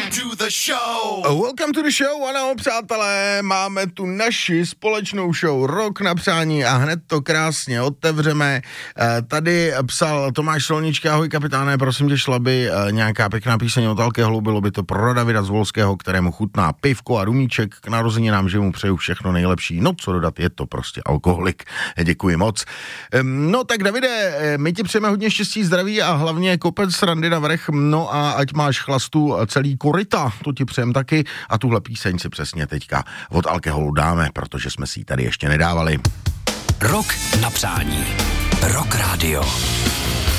Welcome to the show, ano, přátelé, máme tu naši společnou show Rok na přání a hned to krásně otevřeme. Tady psal Tomáš Solnička, ahoj kapitáne, prosím tě, šla by nějaká pěkná píseň od alkoholu, bylo by to pro Davida z Volského, kterému chutná pivko a rumíček, k narozeninám, že mu přeju všechno nejlepší. No co dodat, je to prostě alkoholik. Děkuji moc. No tak Davide, my ti přejeme hodně štěstí, zdraví a hlavně kopec srandy na vrch, no a ať máš chlastu celý koryta, to ti přejem taky a tuhle píseň si přesně teďka od alkoholu dáme, protože jsme si ji tady ještě nedávali. Rok na přání. Rock Radio.